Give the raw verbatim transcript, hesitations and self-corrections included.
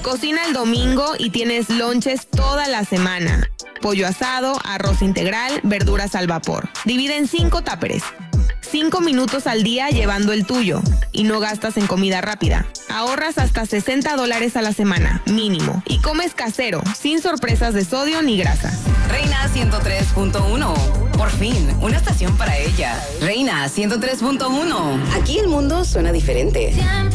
Cocina el domingo y tienes lonches toda la semana. Pollo asado, arroz integral, verduras al vapor. Divide en cinco táperes. Cinco minutos al día llevando el tuyo y no gastas en comida rápida. Ahorras hasta sesenta dólares a la semana, mínimo. Y comes casero, sin sorpresas de sodio ni grasa. Reina ciento tres punto uno. Por fin, una estación para ella. Reina ciento tres punto uno. Aquí el mundo suena diferente.